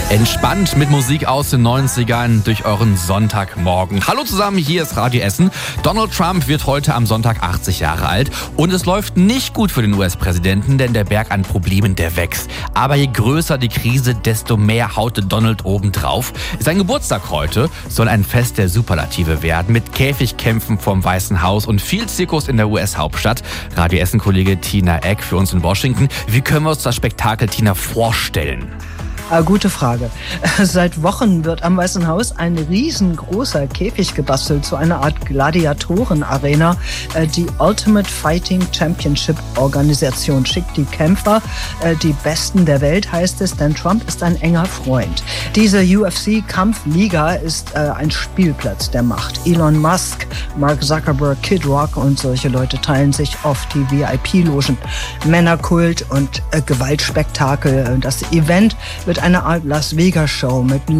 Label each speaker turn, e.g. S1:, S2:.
S1: Entspannt mit Musik aus den 90ern durch euren Sonntagmorgen. Hallo zusammen, hier ist Radio Essen. Donald Trump wird heute am Sonntag 80 Jahre alt und es läuft nicht gut für den US-Präsidenten, denn der Berg an Problemen, der wächst. Aber je größer die Krise, desto mehr haute Donald obendrauf. Sein Geburtstag heute soll ein Fest der Superlative werden, mit Käfigkämpfen vorm Weißen Haus und viel Zirkus in der US-Hauptstadt. Radio Essen-Kollege Tina Eck für uns in Washington. Wie können wir uns das Spektakel, Tina, vorstellen?
S2: Gute Frage. Seit Wochen wird am Weißen Haus ein riesengroßer Käfig gebastelt, so eine Art Gladiatorenarena. Die Ultimate Fighting Championship Organisation schickt die Kämpfer, die Besten der Welt heißt es, denn Trump ist ein enger Freund. Diese UFC-Kampfliga ist ein Spielplatz der Macht. Elon Musk, Mark Zuckerberg, Kid Rock und solche Leute teilen sich oft die VIP-Logen. Männerkult und Gewaltspektakel. Das Event wird eine Art Las Vegas-Show mit